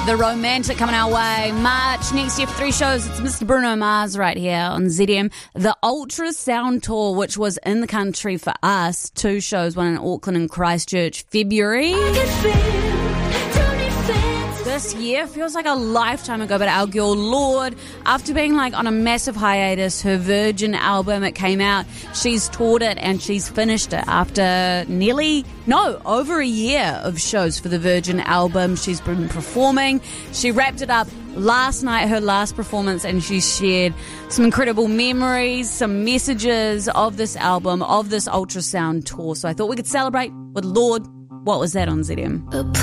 The Romantic coming our way. March next year for 3 shows. It's Mr. Bruno Mars right here on ZM. The Ultrasound Tour, which was in the country for us. 2 shows, one in Auckland and Christchurch, February. This year feels like a lifetime ago, but our girl Lorde, after being on a massive hiatus, her Virgin album, it came out, she's toured it and she's finished it after over a year of shows for the Virgin album. She's been performing. She wrapped it up last night, her last performance, and she shared some incredible memories, some messages of this album, of this Ultrasound Tour. So I thought we could celebrate with Lorde. What was that on ZM?